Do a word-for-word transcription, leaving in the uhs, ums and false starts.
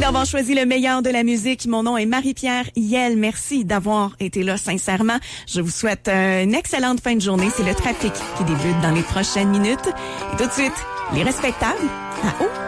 d'avoir choisi le meilleur de la musique. Mon nom est Marie-Pierre Yelle. Merci d'avoir été là, sincèrement. Je vous souhaite une excellente fin de journée. C'est le trafic qui débute dans les prochaines minutes. Et tout de suite, les respectables à haut.